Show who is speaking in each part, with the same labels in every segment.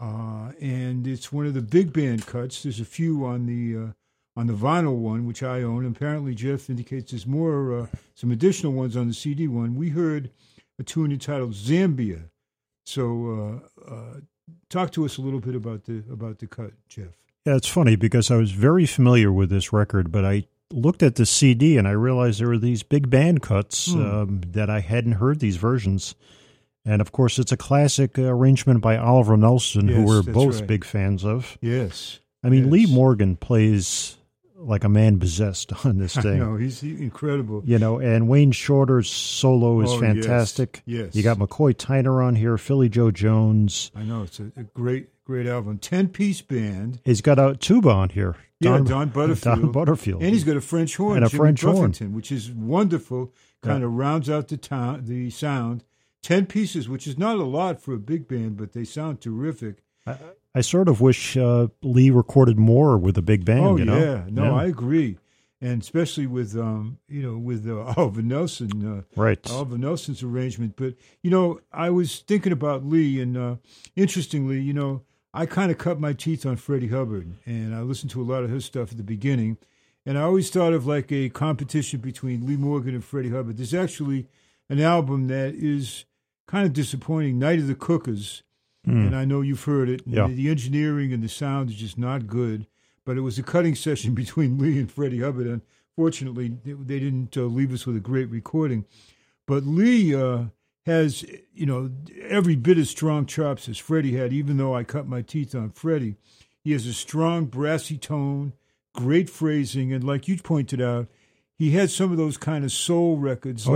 Speaker 1: and it's one of the big band cuts. There's a few on the vinyl one, which I own. Apparently, Jeff indicates there's more, some additional ones on the CD one. We heard a tune entitled Zambia. So, talk to us a little bit about the cut, Jeff.
Speaker 2: Yeah, it's funny because I was very familiar with this record, but I looked at the CD and I realized there were these big band cuts that I hadn't heard these versions. And, of course, it's a classic arrangement by Oliver Nelson, who we're both big fans of.
Speaker 1: Yes.
Speaker 2: I mean, Lee Morgan plays like a man possessed on this thing.
Speaker 1: I know, he's incredible.
Speaker 2: You know, and Wayne Shorter's solo is fantastic.
Speaker 1: Yes.
Speaker 2: You got McCoy Tyner on here, Philly Joe Jones.
Speaker 1: I know, it's a great album. 10-piece band.
Speaker 2: He's got a tuba on here.
Speaker 1: Don Butterfield.
Speaker 2: Don Butterfield.
Speaker 1: And he's got a French horn,
Speaker 2: and a
Speaker 1: Jimmy
Speaker 2: French
Speaker 1: Buffington,
Speaker 2: horn,
Speaker 1: which is wonderful. Kind of rounds out the sound. 10 pieces, which is not a lot for a big band, but they sound terrific.
Speaker 2: I sort of wish Lee recorded more with a big band.
Speaker 1: Oh,
Speaker 2: you know?
Speaker 1: yeah. No, I agree. And especially with, Oliver Nelson.
Speaker 2: Right.
Speaker 1: Oliver Nelson's arrangement. But, I was thinking about Lee, and interestingly, I kind of cut my teeth on Freddie Hubbard, and I listened to a lot of his stuff at the beginning. And I always thought of like a competition between Lee Morgan and Freddie Hubbard. There's actually an album that is kind of disappointing, Night of the Cookers. And I know you've heard it.
Speaker 2: Yeah.
Speaker 1: The engineering and the sound is just not good. But it was a cutting session between Lee and Freddie Hubbard. Unfortunately, they didn't leave us with a great recording. But Lee has, every bit as strong chops as Freddie had, even though I cut my teeth on Freddie. He has a strong, brassy tone, great phrasing. And like you pointed out, he had some of those kind of soul records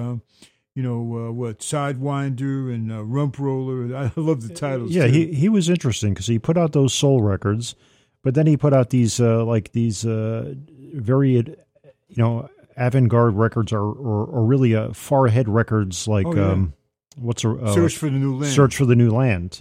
Speaker 1: Sidewinder and Rump Roller. I love the titles.
Speaker 2: Yeah,
Speaker 1: too.
Speaker 2: he was interesting because he put out those soul records, but then he put out these very avant-garde records or really far ahead records like
Speaker 1: Search for the New Land.
Speaker 2: Search for the New Land.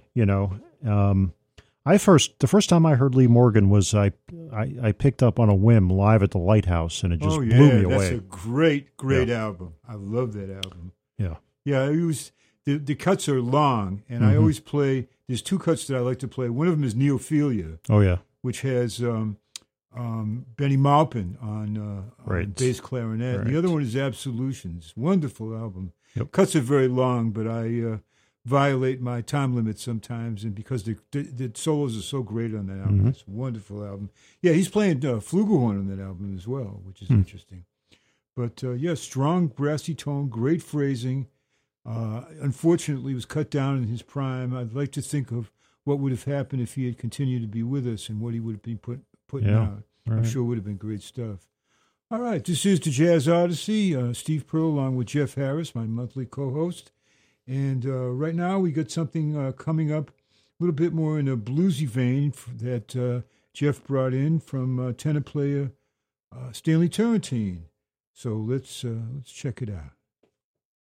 Speaker 2: The first time I heard Lee Morgan was I picked up on a whim Live at the Lighthouse, and it just blew me away.
Speaker 1: That's a great album. I love that album.
Speaker 2: Yeah.
Speaker 1: Yeah, it was the cuts are long, and I always play. There's two cuts that I like to play. One of them is Neophilia.
Speaker 2: Oh yeah,
Speaker 1: which has Benny Maupin on bass clarinet.
Speaker 2: Right.
Speaker 1: The other one is Absolutions. Wonderful album.
Speaker 2: Yep.
Speaker 1: Cuts are very long, but I violate my time limit sometimes, and because the solos are so great on that album, it's a wonderful album. Yeah, he's playing flugelhorn on that album as well, which is interesting. But strong brassy tone, great phrasing. Unfortunately, was cut down in his prime. I'd like to think of what would have happened if he had continued to be with us and what he would have been putting out. Right. I'm sure it would have been great stuff. All right, this is the Jazz Odyssey. Steve Pearl along with Jeff Harris, my monthly co-host. And right now we got something coming up a little bit more in a bluesy vein that Jeff brought in from tenor player Stanley Turrentine. So let's check it out.